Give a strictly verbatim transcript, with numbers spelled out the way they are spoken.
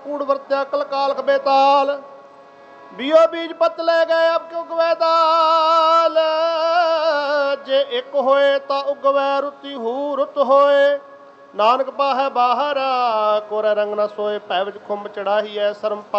कूड़ वरत्या कल कालख बेताल। बीओ बीज पत लै गए अब क्यों उगवै दाल। जे एक होए ता उगवै रुति हू रुत होए। नानक पाहै बाहर कोरै रंग न सोए। भै विच खुंब चढ़ाही है शर्म